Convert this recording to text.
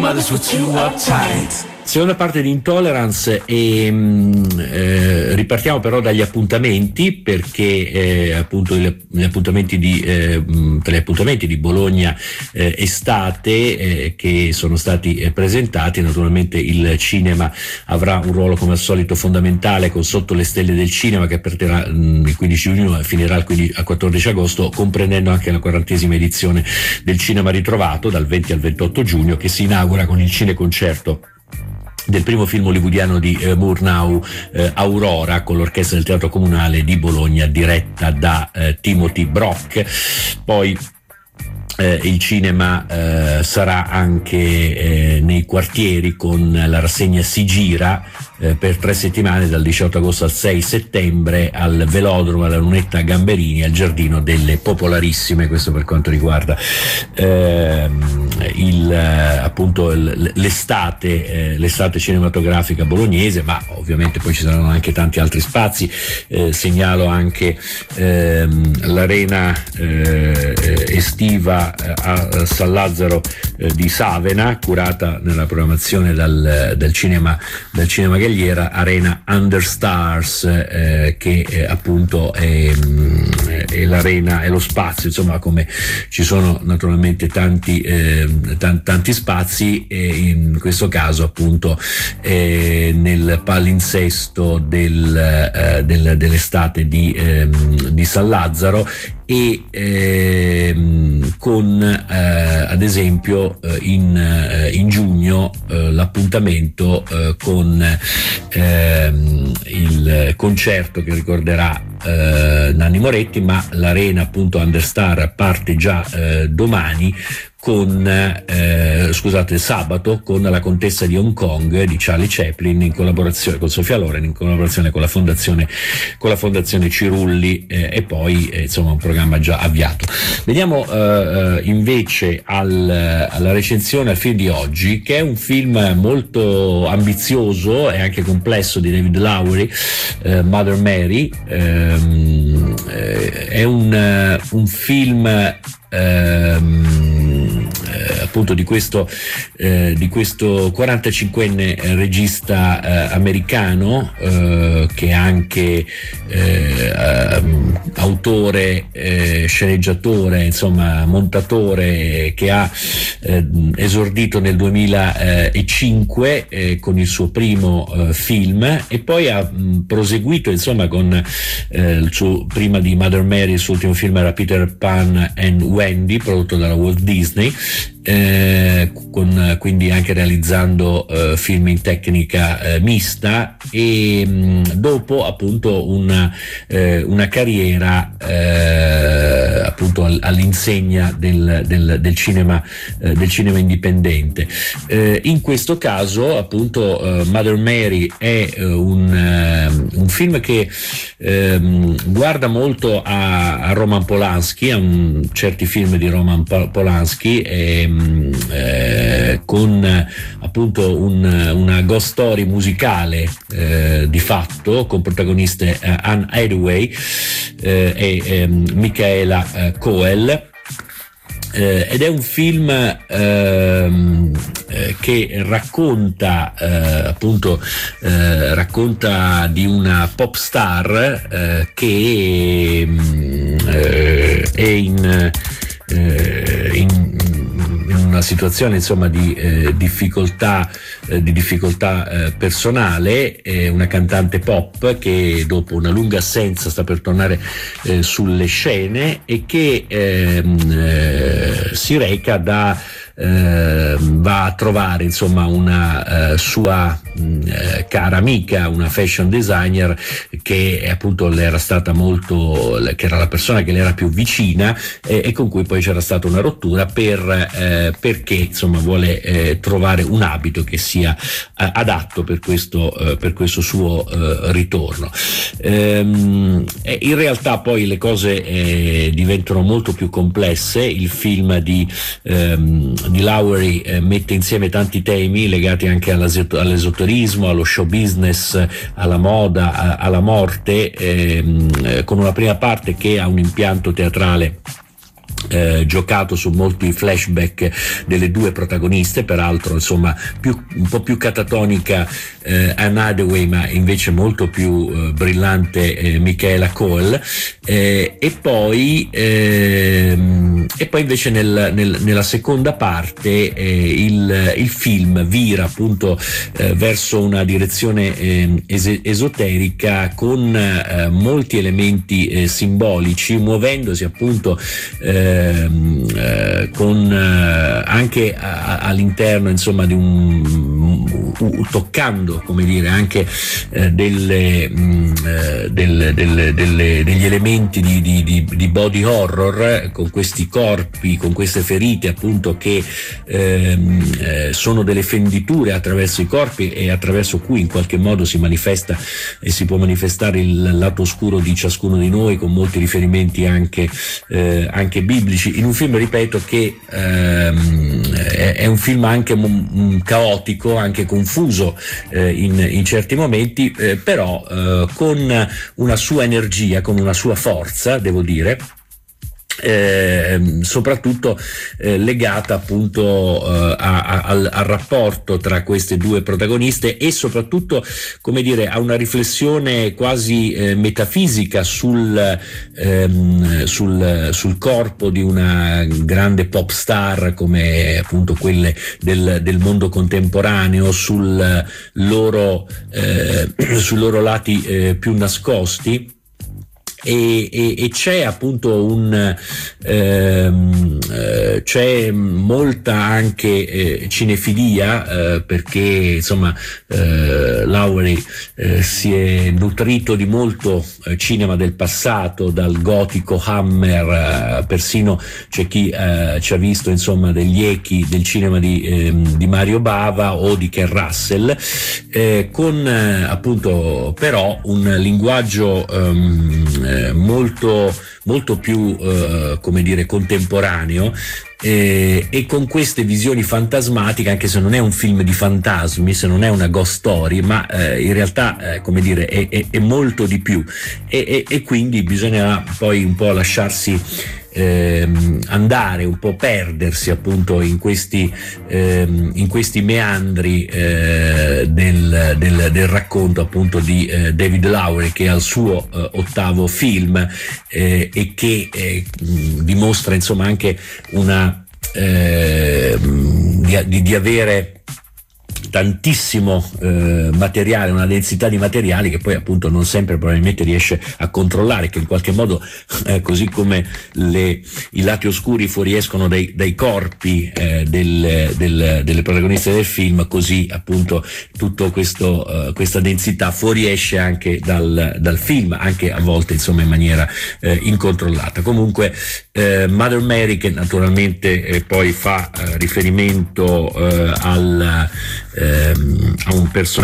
mothers were too uptight. Seconda parte di Intolerance e ripartiamo però dagli appuntamenti, perché appunto gli appuntamenti tra gli appuntamenti di Bologna estate che sono stati presentati. Naturalmente il cinema avrà un ruolo come al solito fondamentale con Sotto le stelle del cinema, che partirà il 15 giugno e finirà al 14 agosto, comprendendo anche la 40esima edizione del Cinema Ritrovato dal 20 al 28 giugno, che si inaugura con il cineconcerto del primo film hollywoodiano di Murnau, Aurora, con l'orchestra del Teatro Comunale di Bologna diretta da Timothy Brock. Poi il cinema sarà anche nei quartieri con la rassegna Si Gira per 3 settimane, dal 18 agosto al 6 settembre, al Velodromo, alla Lunetta Gamberini, al Giardino delle Popolarissime. Questo per quanto riguarda appunto l'estate cinematografica bolognese, ma ovviamente poi ci saranno anche tanti altri spazi. Segnalo anche l'arena estiva a San Lazzaro di Savena, curata nella programmazione dal cinema Galliera, Arena Under Stars, che appunto è l'arena, è lo spazio, insomma, come ci sono naturalmente tanti spazi, e in questo caso appunto nel palinsesto dell'estate di San Lazzaro, e con ad esempio in giugno l'appuntamento con il concerto che ricorderà Nanni Moretti, ma l'arena appunto Understar parte già domani sabato, con La Contessa di Hong Kong di Charlie Chaplin, in collaborazione con Sofia Loren, in collaborazione con la fondazione Cirulli, e poi insomma un programma già avviato. Veniamo invece alla recensione, al film di oggi, che è un film molto ambizioso e anche complesso di David Lowery, Mother Mary. È un film appunto di questo 45enne regista americano, che è anche autore, sceneggiatore, insomma montatore, che ha esordito nel 2005 con il suo primo film, e poi ha proseguito insomma con prima di Mother Mary il suo ultimo film era Peter Pan and Wendy, prodotto dalla Walt Disney, quindi anche realizzando film in tecnica mista, e dopo appunto una carriera appunto all'insegna del cinema indipendente. In questo caso appunto Mother Mary è un film che guarda molto a Roman Polanski, a certi film di Roman Polanski, con appunto una ghost story musicale di fatto, con protagoniste Anne Hathaway e Michaela Coel. Ed è un film che racconta di una pop star che è in una situazione insomma di difficoltà personale, una cantante pop che dopo una lunga assenza sta per tornare sulle scene, e che si reca va a trovare insomma una sua cara amica, una fashion designer, che appunto le era stata che era la persona che le era più vicina, e con cui poi c'era stata una rottura perché insomma vuole trovare un abito che sia adatto per questo suo ritorno. In realtà poi le cose diventano molto più complesse. Il film di Lowery mette insieme tanti temi legati anche all'esoterismo, allo show business, alla moda, alla morte, con una prima parte che ha un impianto teatrale giocato su molti flashback delle due protagoniste, peraltro insomma un po' più catatonica Anne Hathaway, ma invece molto più brillante Michaela Coel, e poi invece nella seconda parte il film vira appunto verso una direzione esoterica, con molti elementi simbolici, muovendosi appunto con anche all'interno insomma di toccando, come dire, anche degli elementi di body horror, con questi corpi, con queste ferite appunto che sono delle fenditure attraverso i corpi e attraverso cui in qualche modo si manifesta e si può manifestare il lato oscuro di ciascuno di noi, con molti riferimenti anche biblici, in un film, ripeto, che è un film anche caotico, anche confuso in certi momenti, però con una sua energia, con una sua forza, devo dire. Soprattutto legata appunto al rapporto tra queste due protagoniste, e soprattutto, come dire, a una riflessione quasi metafisica sul corpo di una grande pop star come appunto quelle del mondo contemporaneo, sui loro lati più nascosti. E c'è appunto c'è molta anche cinefilia, perché insomma Lowery si è nutrito di molto cinema del passato, dal gotico Hammer, persino c'è chi ci ha visto insomma degli echi del cinema di Mario Bava o di Ken Russell, con appunto però un linguaggio molto più come dire contemporaneo, e con queste visioni fantasmatiche, anche se non è un film di fantasmi, se non è una ghost story, ma in realtà come dire è molto di più, e quindi bisogna poi un po' lasciarsi andare, un po' perdersi appunto in questi meandri del racconto appunto di David Lowery, che è al suo ottavo film, e che dimostra insomma anche una di avere tantissimo materiale, una densità di materiali che poi appunto non sempre probabilmente riesce a controllare, che in qualche modo così come i lati oscuri fuoriescono dai corpi delle protagoniste del film, così appunto tutto questa densità fuoriesce anche dal film, anche a volte insomma in maniera incontrollata. Comunque Mother Mary, che naturalmente poi fa riferimento a un personaggio